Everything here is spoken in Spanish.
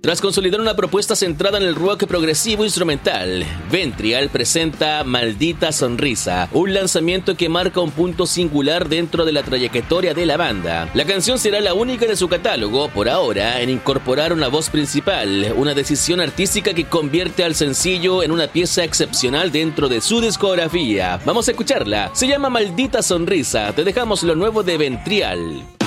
Tras consolidar una propuesta centrada en el rock progresivo instrumental, Ventreal presenta Maldita Sonrisa, un lanzamiento que marca un punto singular dentro de la trayectoria de la banda. La canción será la única de su catálogo, por ahora, en incorporar una voz principal, una decisión artística que convierte al sencillo en una pieza excepcional dentro de su discografía. Vamos a escucharla, se llama Maldita Sonrisa, te dejamos lo nuevo de Ventreal.